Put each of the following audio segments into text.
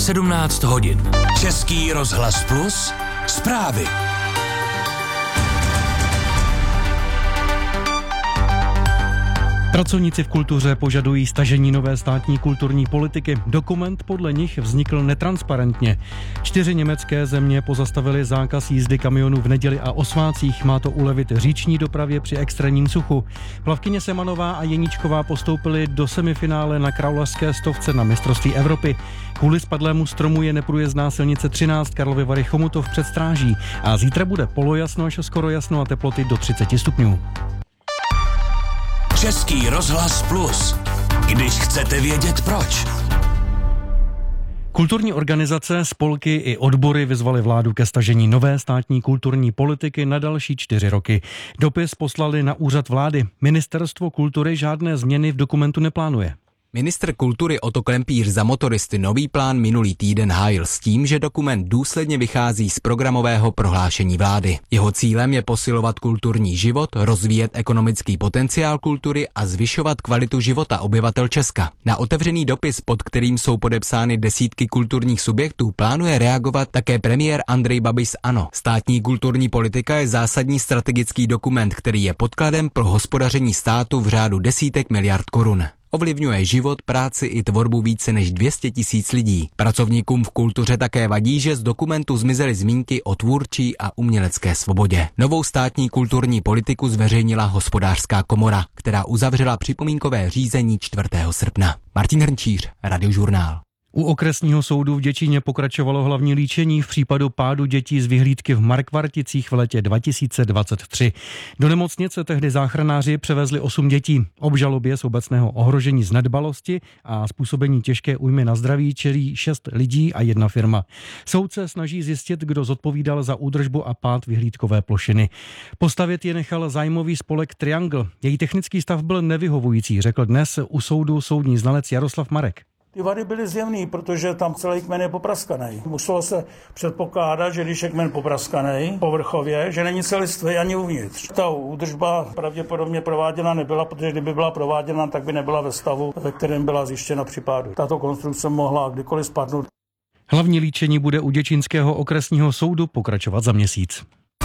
17 hodin. Český rozhlas Plus, zprávy. Pracovníci v kultuře požadují stažení nové státní kulturní politiky. Dokument podle nich vznikl netransparentně. 4 německé země pozastavily zákaz jízdy kamionů v neděli a o svátcích. Má to ulevit říční dopravě při extrémním suchu. Plavkyně Semanová a Jeníčková postoupily do semifinále na královské stovce na mistrovství Evropy. Kvůli spadlému stromu je neprůjezdná silnice 13 Karlovy Vary Chomutov před stráží. A zítra bude polojasno až skoro jasno a teploty do 30 stupňů. Český rozhlas Plus. Když chcete vědět proč. Kulturní organizace, spolky i odbory vyzvaly vládu ke stažení nové státní kulturní politiky na další 4 roky. Dopis poslali na úřad vlády. Ministerstvo kultury žádné změny v dokumentu neplánuje. Ministr kultury Otto Klempíř za motoristy nový plán minulý týden hájil s tím, že dokument důsledně vychází z programového prohlášení vlády. Jeho cílem je posilovat kulturní život, rozvíjet ekonomický potenciál kultury a zvyšovat kvalitu života obyvatel Česka. Na otevřený dopis, pod kterým jsou podepsány desítky kulturních subjektů, plánuje reagovat také premiér Andrej Babiš z ANO. Státní kulturní politika je zásadní strategický dokument, který je podkladem pro hospodaření státu v řádu desítek miliard korun. Ovlivňuje život, práci i tvorbu více než 200 000 lidí. Pracovníkům v kultuře také vadí, že z dokumentu zmizely zmínky o tvůrčí a umělecké svobodě. Novou státní kulturní politiku zveřejnila Hospodářská komora, která uzavřela připomínkové řízení 4. srpna. Martin Hrnčíř, Radiožurnál. U okresního soudu v Děčíně pokračovalo hlavní líčení v případu pádu dětí z vyhlídky v Markvarticích v letě 2023. Do nemocnice tehdy záchranáři převezli 8 dětí. Obžalobě z obecného ohrožení z nedbalosti a způsobení těžké újmy na zdraví čelí 6 lidí a 1 firma. Soudce snaží zjistit, kdo zodpovídal za údržbu a pád vyhlídkové plošiny. Postavit je nechal zájmový spolek Triangle. Její technický stav byl nevyhovující, řekl dnes u soudu soudní znalec Jaroslav Marek. Ty vady byly zjevný, protože tam celý kmen je popraskaný. Muselo se předpokládat, že když je kmen popraskaný povrchově, že není celistvý ani uvnitř. Ta údržba pravděpodobně prováděna nebyla, protože kdyby byla prováděna, tak by nebyla ve stavu, ve kterém byla zjištěna při pádu. Tato konstrukce mohla kdykoliv spadnout. Hlavní líčení bude u Děčínského okresního soudu pokračovat za měsíc.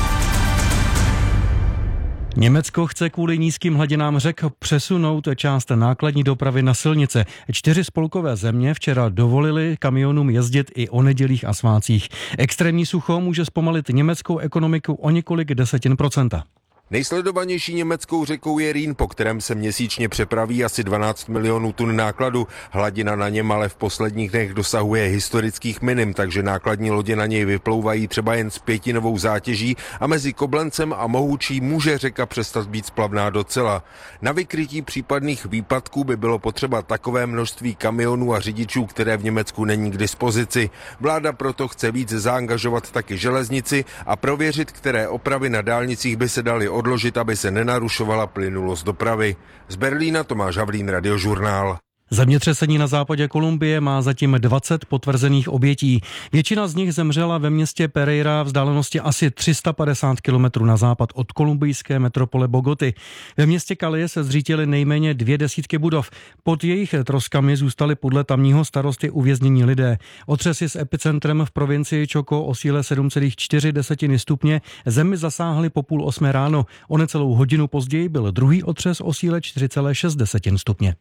Německo chce kvůli nízkým hladinám řek přesunout část nákladní dopravy na silnice. 4 spolkové země včera dovolily kamionům jezdit i o nedělích a svátcích. Extrémní sucho může zpomalit německou ekonomiku o několik desetin procenta. Nejsledovanější německou řekou je Rýn, po kterém se měsíčně přepraví asi 12 milionů tun nákladu. Hladina na něm ale v posledních dnech dosahuje historických minim, takže nákladní lodě na něj vyplouvají třeba jen s 5novou zátěží a mezi Koblencem a Mohučí může řeka přestat být splavná docela. Na vykrytí případných výpadků by bylo potřeba takové množství kamionů a řidičů, které v Německu není k dispozici. Vláda proto chce víc zaangažovat taky železnici a prověřit, které opravy na dálnicích by se daly odložit, aby se nenarušovala plynulost dopravy. Z Berlína Tomáš Havlín, Radiožurnál. Zemětřesení na západě Kolumbie má zatím 20 potvrzených obětí. Většina z nich zemřela ve městě Pereira, vzdálenosti asi 350 km na západ od kolumbijské metropole Bogoty. Ve městě Cali se zřítily nejméně 2 desítky budov. Pod jejich troskami zůstali podle tamního starosty uvěznění lidé. Otřesy s epicentrem v provincii Chocó o síle 7,4 stupně zemi zasáhly po 7:30 ráno. O necelou hodinu později byl druhý otřes o síle 4,6 stupně.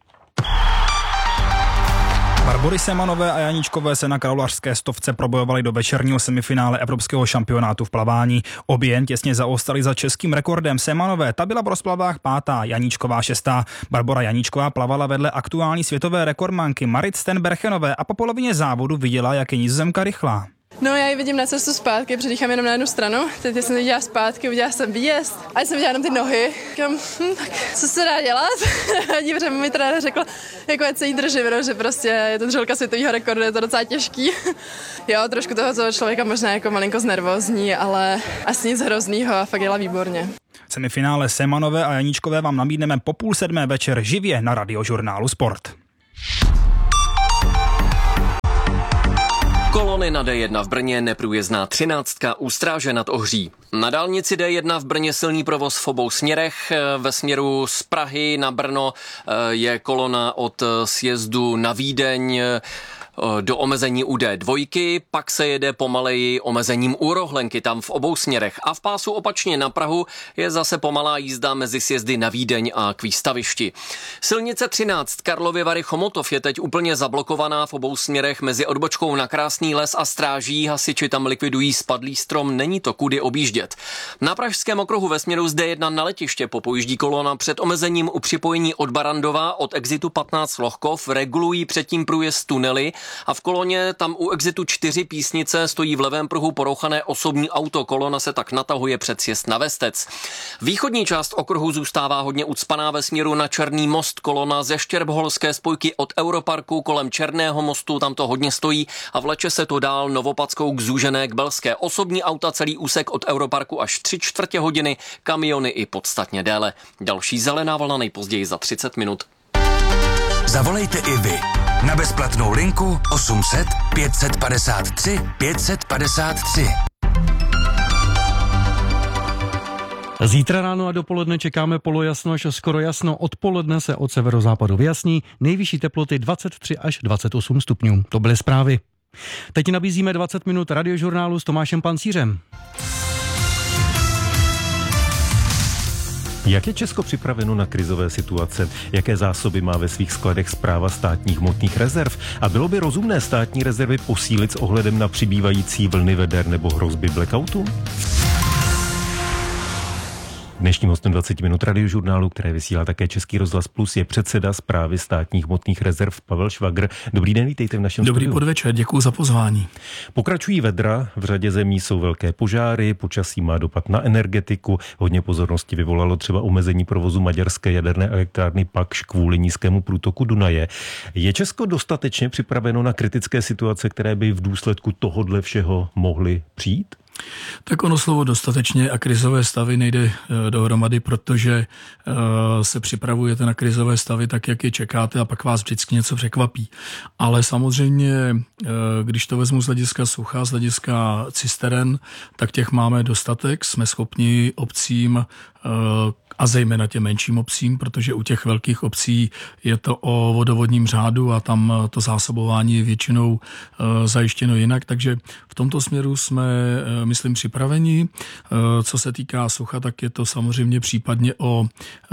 Barbory Semanové a Janíčkové se na královské stovce probojovali do večerního semifinále evropského šampionátu v plavání. Obě těsně zaostali za českým rekordem. Semanové, ta byla v rozplavách 5., Janíčková 6. Barbora Janíčková plavala vedle aktuální světové rekordmanky Marit Stenberchenové a po polovině závodu viděla, jak je Nizozemka rychlá. No, já ji vidím na cestu zpátky, předýchám jenom na jednu stranu. Teď jsem viděla zpátky, udělala jsem výjezd a jsem viděla jenom ty nohy. Říkám, tak co se dá dělat? Protože mi trenér řekl, jako ať se jí držím, že prostě je to drželka světového rekordu, je to docela těžký. Jo, trošku toho člověka možná jako malinko znervózní, ale asi nic hroznýho a fakt jela výborně. Semifinále Semanové a Janíčkové vám nabídneme po 6:30 večer živě na Radiožurnálu Sport. Kolony na D1 v Brně, neprůjezdná 13 u Stráže nad Ohří. Na dálnici D1 v Brně silný provoz v obou směrech. Ve směru z Prahy na Brno je kolona od sjezdu na Vídeň. do omezení u D2, pak se jede pomaleji omezením u Rohlenky, tam v obou směrech. A v pásu opačně na Prahu je zase pomalá jízda mezi sjezdy na Vídeň a k výstavišti. Silnice 13 Karlovy Vary Chomutov je teď úplně zablokovaná v obou směrech mezi odbočkou na Krásný Les a Stráží. Hasiči tam likvidují spadlý strom, není to kudy objíždět. Na pražském okruhu ve směru z D1 na letiště popojíždí kolona před omezením u připojení od Barandova od exitu 15 Lohkov, regulují předtím průjezd tunely a v koloně tam u exitu 4 Písnice stojí v levém pruhu porouchané osobní auto. Kolona se tak natahuje před sjezd na Vestec. Východní část okruhu zůstává hodně ucpaná ve směru na Černý most. Kolona ze Štěrbholské spojky od Europarku kolem Černého mostu, tam to hodně stojí a vleče se to dál Novopadskou k Zúžené k Belské. Osobní auta celý úsek od Europarku až 3/4 hodiny, kamiony i podstatně déle. Další zelená vlna nejpozději za 30 minut. Zavolejte i vy na bezplatnou linku 800 553 553. Zítra ráno a dopoledne čekáme polojasno až skoro jasno. Odpoledne se od severozápadu vyjasní. Nejvyšší teploty 23 až 28 stupňů. To byly zprávy. Teď nabízíme 20 minut radiožurnálu s Tomášem Pancířem. Jak je Česko připraveno na krizové situace? Jaké zásoby má ve svých skladech Správa státních hmotných rezerv? A bylo by rozumné státní rezervy posílit s ohledem na přibývající vlny veder nebo hrozby blackoutu? Dnešním hostem 20 minut radiožurnálu, které vysílá také Český rozhlas Plus, je předseda Správy státních hmotných rezerv Pavel Švagr. Dobrý den, vítejte v našem Dobrý studiu. podvečer, děkuji za pozvání. Pokračují vedra, v řadě zemí jsou velké požáry, počasí má dopad na energetiku, hodně pozornosti vyvolalo třeba omezení provozu maďarské jaderné elektrárny Pakš kvůli nízkému průtoku Dunaje. Je Česko dostatečně připraveno na kritické situace, které by v důsledku tohodle všeho mohly přijít? Tak ono slovo dostatečně a krizové stavy nejde dohromady, protože se připravujete na krizové stavy tak, jak je čekáte a pak vás vždycky něco překvapí. Ale samozřejmě, když to vezmu z hlediska sucha, z hlediska cisteren, tak těch máme dostatek. Jsme schopni obcím a zejména těm menším obcím, protože u těch velkých obcí je to o vodovodním řádu a tam to zásobování je většinou zajištěno jinak, takže v tomto směru jsme, myslím, připraveni. Co se týká sucha, tak je to samozřejmě případně o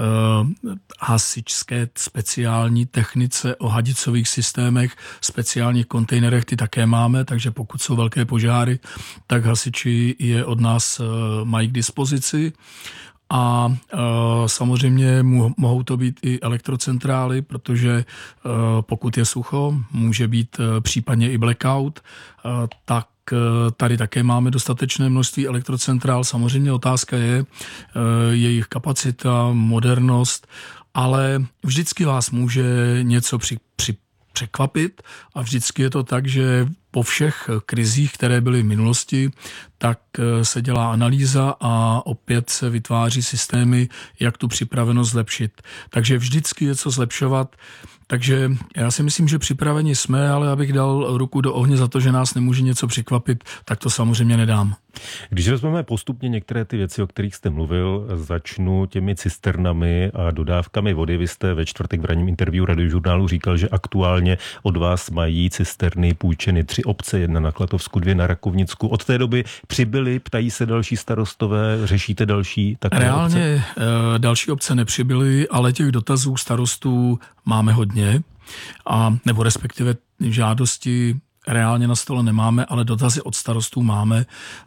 hasičské speciální technice, o hadicových systémech, speciálních kontejnerech, ty také máme, takže pokud jsou velké požáry, tak hasiči je od nás mají k dispozici. A samozřejmě mohou to být i elektrocentrály, protože pokud je sucho, může být případně i blackout, tak tady také máme dostatečné množství elektrocentrál. Samozřejmě otázka je jejich kapacita, modernost, ale vždycky vás může něco překvapit a vždycky je to tak, že po všech krizích, které byly v minulosti, tak se dělá analýza a opět se vytváří systémy, jak tu připravenost zlepšit. Takže vždycky je co zlepšovat. Takže já si myslím, že připraveni jsme, ale abych dal ruku do ohně za to, že nás nemůže něco překvapit, tak to samozřejmě nedám. Když vezmeme postupně některé ty věci, o kterých jste mluvil, začnu těmi cisternami a dodávkami vody. Vy jste ve čtvrtek v ranním interview radiožurnálu říkal, že aktuálně od vás mají cisterny půjčeny 3 obce, 1 na Klatovsku, 2 na Rakovnicku. Od té doby přibyly, ptají se další starostové, řešíte další takové reálně obce? Další obce nepřibyly, ale těch dotazů starostů máme hodně, nebo respektive žádosti reálně na stole nemáme, ale dotazy od starostů máme.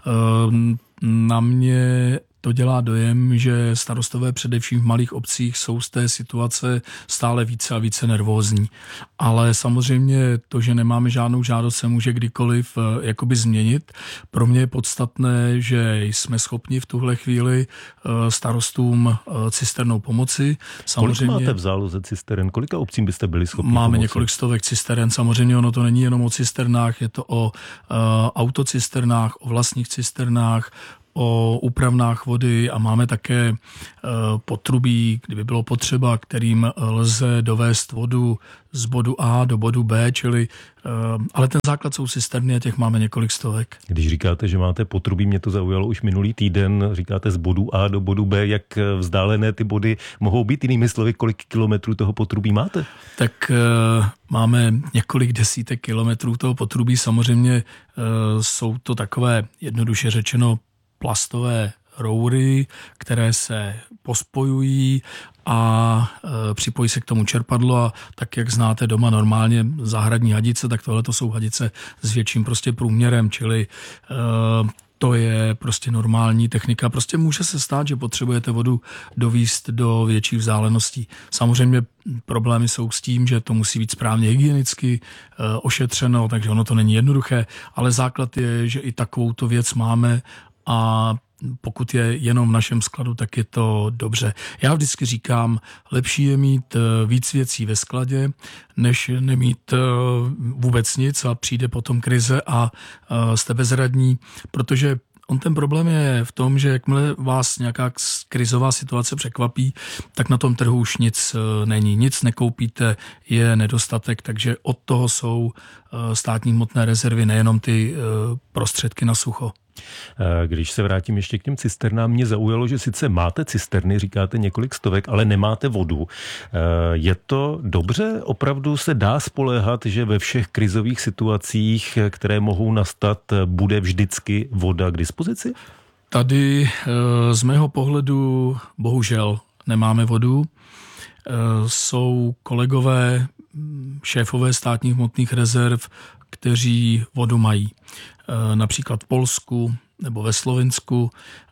Na mě to dělá dojem, že starostové především v malých obcích jsou z té situace stále více a více nervózní. Ale samozřejmě to, že nemáme žádnou žádost, se může kdykoliv jakoby změnit. Pro mě je podstatné, že jsme schopni v tuhle chvíli starostům cisternou pomoci. Samozřejmě, kolik máte v záloze cisteren? Kolika obcím byste byli schopni Máme pomoci? několik stovek cisteren. Samozřejmě ono to není jenom o cisternách, je to o autocisternách, o vlastních cisternách, o úpravnách vody a máme také potrubí, kdyby bylo potřeba, kterým lze dovést vodu z bodu A do bodu B, čili, ale ten základ jsou cisterny a těch máme několik stovek. Když říkáte, že máte potrubí, mě to zaujalo už minulý týden, říkáte z bodu A do bodu B, jak vzdálené ty body mohou být, jinými slovy, kolik kilometrů toho potrubí máte? Tak máme několik desítek kilometrů toho potrubí, samozřejmě jsou to takové, jednoduše řečeno, plastové roury, které se pospojují a připojí se k tomu čerpadlo a tak, jak znáte doma normálně zahradní hadice, tak tohle to jsou hadice s větším prostě průměrem, čili to je prostě normální technika. Prostě může se stát, že potřebujete vodu dovízt do větších vzdáleností. Samozřejmě problémy jsou s tím, že to musí být správně hygienicky ošetřeno, takže ono to není jednoduché, ale základ je, že i takovouto věc máme a pokud je jenom v našem skladu, tak je to dobře. Já vždycky říkám, lepší je mít víc věcí ve skladě, než nemít vůbec nic a přijde potom krize a jste bezradní, protože ten problém je v tom, že jakmile vás nějaká krizová situace překvapí, tak na tom trhu už nic není. Nic nekoupíte, je nedostatek, takže od toho jsou státní hmotné rezervy, nejenom ty prostředky na sucho. Když se vrátím ještě k těm cisternám, mě zaujalo, že sice máte cisterny, říkáte několik stovek, ale nemáte vodu. Je to dobře? Opravdu se dá spoléhat, že ve všech krizových situacích, které mohou nastat, bude vždycky voda k dispozici? Tady z mého pohledu bohužel nemáme vodu. Jsou kolegové, šéfové státních hmotných rezerv, kteří vodu mají. Například v Polsku nebo ve Slovinsku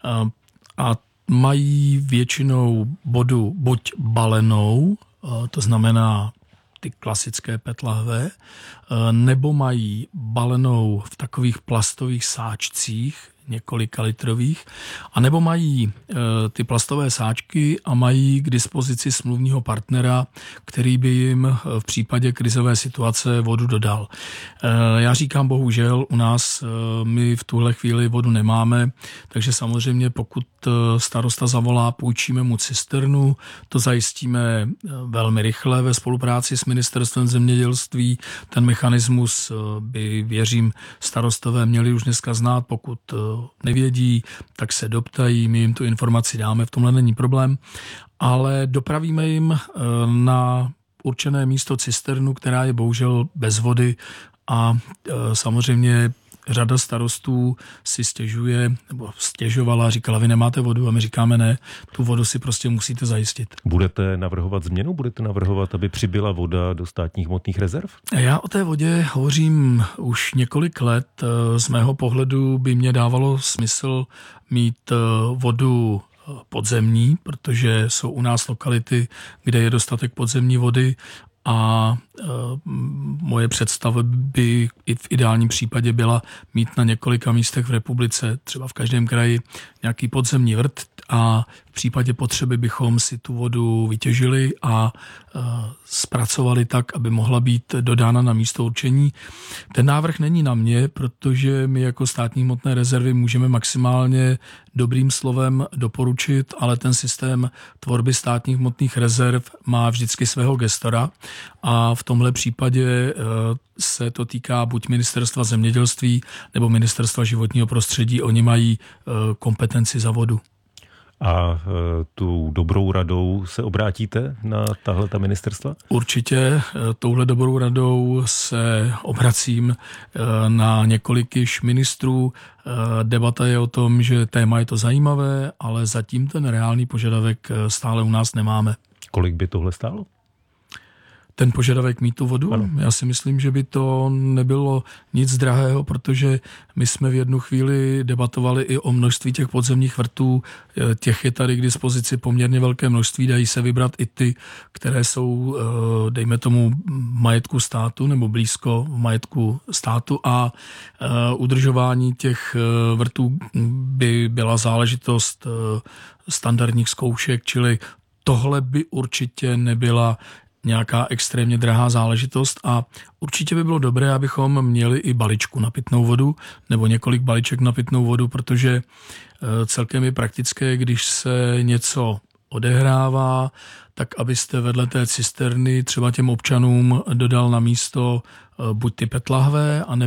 a mají většinou vodu buď balenou, to znamená ty klasické PET lahve, nebo mají balenou v takových plastových sáčcích, několika litrových, anebo mají ty plastové sáčky a mají k dispozici smluvního partnera, který by jim v případě krizové situace vodu dodal. Já říkám bohužel, u nás my v tuhle chvíli vodu nemáme, takže samozřejmě pokud starosta zavolá, půjčíme mu cisternu, to zajistíme velmi rychle ve spolupráci s Ministerstvem zemědělství. Ten mechanismus by, věřím, starostové měli už dneska znát, pokud nevědí, tak se doptají, my jim tu informaci dáme, v tomhle není problém, ale dopravíme jim na určené místo cisternu, která je bohužel bez vody a samozřejmě řada starostů si stěžuje, nebo stěžovala, říkala, vy nemáte vodu a my říkáme ne, tu vodu si prostě musíte zajistit. Budete navrhovat změnu? Budete navrhovat, aby přibyla voda do státních hmotných rezerv? Já o té vodě hovořím už několik let. Z mého pohledu by mě dávalo smysl mít vodu podzemní, protože jsou u nás lokality, kde je dostatek podzemní vody a moje představa by i v ideálním případě byla mít na několika místech v republice, třeba v každém kraji, nějaký podzemní vrt a v případě potřeby bychom si tu vodu vytěžili a zpracovali tak, aby mohla být dodána na místo určení. Ten návrh není na mě, protože my jako státní hmotné rezervy můžeme maximálně dobrým slovem doporučit, ale ten systém tvorby státních hmotných rezerv má vždycky svého gestora a v tomhle případě se to týká buď Ministerstva zemědělství nebo Ministerstva životního prostředí. Oni mají kompetenci za vodu. A tu dobrou radou se obrátíte na tahleta ministerstva? Určitě touhle dobrou radou se obracím na několik již ministrů. Debata je o tom, že téma je to zajímavé, ale zatím ten reálný požadavek stále u nás nemáme. Kolik by tohle stálo? Ten požadavek mít tu vodu? Ano. Já si myslím, že by to nebylo nic drahého, protože my jsme v jednu chvíli debatovali i o množství těch podzemních vrtů. Těch je tady k dispozici poměrně velké množství, dají se vybrat i ty, které jsou, dejme tomu, majetku státu nebo blízko majetku státu a udržování těch vrtů by byla záležitost standardních zkoušek, čili tohle by určitě nebyla nějaká extrémně drahá záležitost a určitě by bylo dobré, abychom měli i balíčku na pitnou vodu nebo několik balíček na pitnou vodu, protože celkem je praktické, když se něco odehrává, tak abyste vedle té cisterny třeba těm občanům dodal na místo buď ty PET lahve,